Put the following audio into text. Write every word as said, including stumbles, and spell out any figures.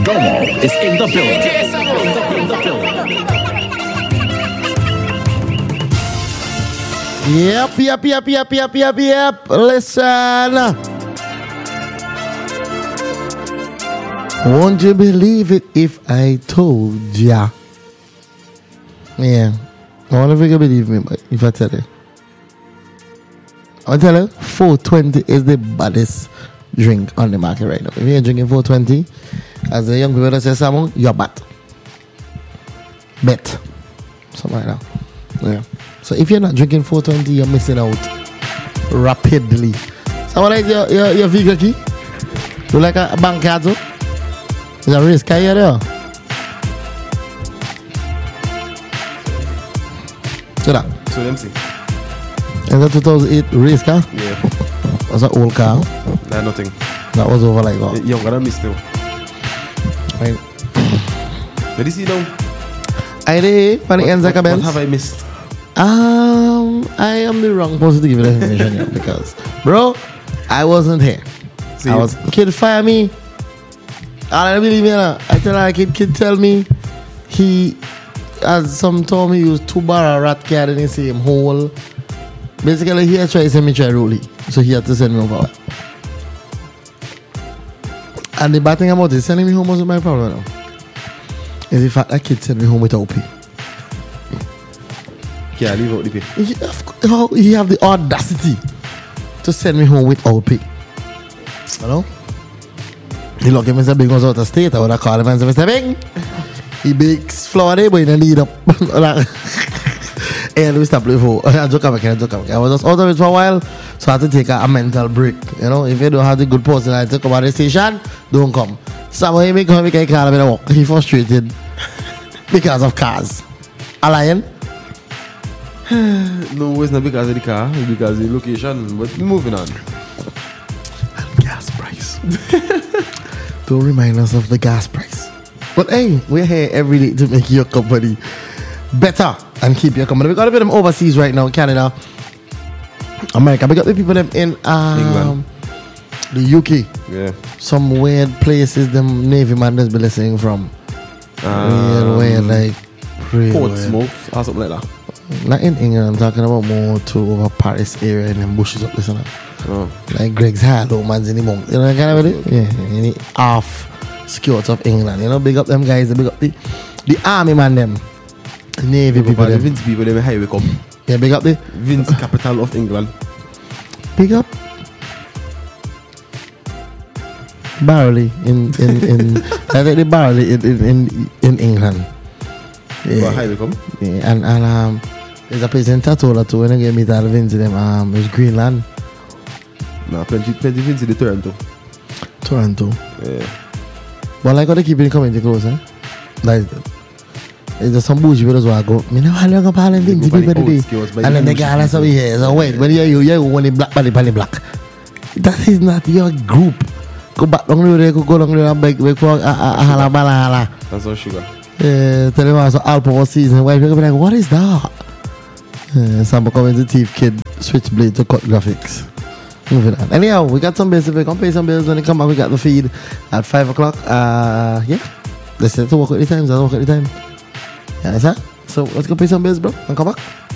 Domo is in the building. In the building. Yep, yep, yep, yep, yep, yep, yep. Listen. Won't you believe it if I told ya? Yeah. I wonder if you can believe me, but if I tell you. I'll tell you, four twenty is the baddest drink on the market right now. If you're drinking four twenty, as the young people that say, Samuel, you're bad. Bet. Something like that. Yeah. So if you're not drinking four twenty, you're missing out rapidly. Someone like your, your, your figure key? You like a, a bank card? So? Is a race car here there? So that. So let me see. Is that two thousand eight race car? Yeah. Was that old car? Nah, nothing. That was over like what? You're gonna miss too. Right. Did you see now? I did. When it ends like a What Benz. have I missed? Um, I am the wrong person to give you that information here because, bro, I wasn't here. See, I was kid fire me. I don't believe me. Now. I tell her kid, kid tell me he, as some told me, he was two bar a rat cat in the same hole. Basically, he had tried to send me try rolly, so he had to send me over. And the bad thing about it, sending me home wasn't my problem now. Is the fact that kid sent me home without pay. Yeah, leave out the pay. He, how he have the audacity to send me home without pay? You know? He look at me and say, Big was out of state. I would have called him and say, Mister Big, he bakes flour there, but he don't need up. Hey, let me stop playing for. I joke about it, I joke about it. I was just out of it for a while, so I had to take a, a mental break. You know, if you don't have the good person I talk about the station, don't come. Someone he make him make a call him and walk. He frustrated because of cars. A lion? No, it's not because of the car, it's because of the location. But moving on. And gas price. Don't remind us of the gas price. But hey, we're here every day to make your company better and keep your company. We got a bit of them overseas right now, Canada, America. We got the people them in um, England, the U K. Yeah. Some weird places them Navy man has been listening from. Um, weird, weird, like real Portsmouth or something like that. Not in England, I'm talking about more to over Paris area and then bushes up listening. Oh. Like Greg's Harlow man's in the monk. You know that kind of it? Yeah, in the half skirts of England. You know, big up them guys, they big up the the army man them. Navy people, The them. Vince people, they highway come. Yeah, big up the Vince, capital of England. big up Barley in in in I think the Barley in in in, in England. Yeah. Yeah. Highway come. Yeah, and and um, there's a place in Tatola too. When I get meet all the Vince them, um, it's Greenland, Nah, plenty, plenty Vince in the Toronto. Toronto. Yeah. But like how they keep it coming close, eh? Like, is there some bougie people as well go? Me never look up all the Vince people today. And then the guy has over here. So wait, when you you you when the black body body black, that is not your group. Go back long the road, go go long the road and beg beg for a a hala bala hala. That's all sugar. Yeah, tell them also alcohol season. Wife will be like, what is that? Yeah, some coming to thief kid switchblade to cut graphics. Moving on. Anyhow, we got some bills. If we can pay some bills when they come back, we got the feed at five o'clock. Uh, yeah, let's to work at the times. Let's work at the time. Yeah, that's that. So let's go pay some bills, bro, and come back.